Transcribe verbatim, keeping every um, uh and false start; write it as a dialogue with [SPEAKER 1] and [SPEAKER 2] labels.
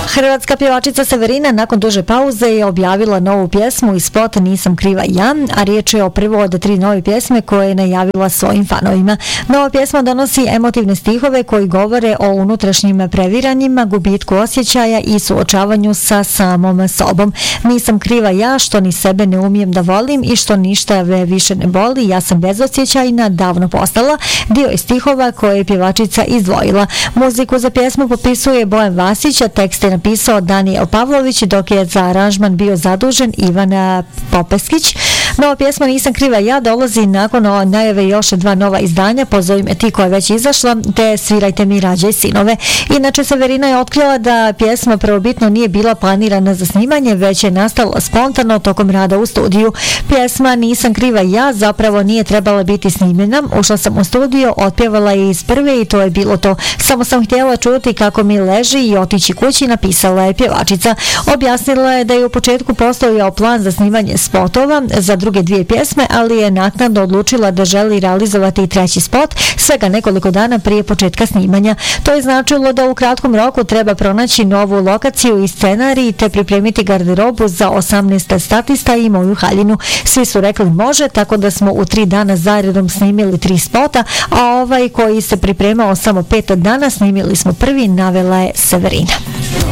[SPEAKER 1] Hrvatska pjevačica Severina nakon duže pauze je objavila novu pjesmu i spot Nisam kriva ja, a riječ je o prvoj od tri nove pjesme koje je najavila svojim fanovima. Nova pjesma donosi emotivne stihove koji govore o unutrašnjim previranjima, gubitku osjećaja i suočavanju sa samom sobom. Nisam kriva ja što ni sebe ne umijem da volim i što ništa me više ne boli, ja sam bezosjećajna, davno postala, dio je stihova koje je pjevačica izdvojila. Muziku za pjesmu popisuje Bojan Vasić, a tekst je napisao Danijel Pavlović, dok je za aranžman bio zadužen Ivan Popeskić. Nova pjesma Nisam kriva ja dolazi nakon najave još dva nova izdanja, Pozovi me ti koja je već izašla, te Svirajte mi rađe i sinove. Inače, Severina je otkrila da pjesma prvobitno nije bila planirana za snimanje, već je nastala spontano tokom rada u studiju. Pjesma Nisam kriva ja zapravo nije trebala biti snimljena. Ušla sam u studio, otpjevala je iz prve i to je bilo to. Samo sam htjela čuti kako mi leži i otići kući, napisala je pjevačica. Objasnila je da je u početku postojao plan za snimanje spotova za druge dvije pjesme, ali je naknadno odlučila da želi realizovati i treći spot svega nekoliko dana prije početka snimanja. To je značilo da u kratkom roku treba pronaći novu lokaciju i scenarij te pripremiti garderobu za osamnaest statista i moju haljinu. Svi su rekli može, tako da smo u tri dana zaredom snimili tri spota, a ovaj koji se pripremao samo pet dana snimili smo prvi, navela je Severina.